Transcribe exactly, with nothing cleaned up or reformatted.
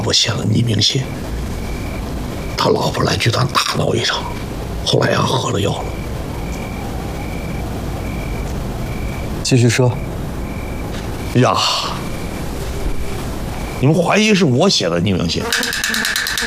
婆写了匿名信，他老婆来剧团大闹一场，后来呀喝了药了。 继续说。 呀，你们怀疑是我写的匿名信？